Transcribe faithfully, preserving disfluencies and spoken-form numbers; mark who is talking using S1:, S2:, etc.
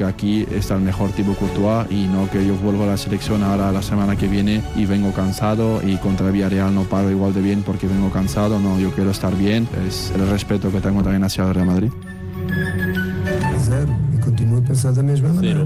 S1: que aquí está el mejor Thibaut Courtois y no que yo vuelvo a la selección ahora la semana que viene y vengo cansado y contra el Villarreal no paro igual de bien porque vengo cansado. No, yo quiero estar bien. Es el respeto que tengo también hacia el Real Madrid.
S2: Zero. E continuo a pensar da mesma maneira.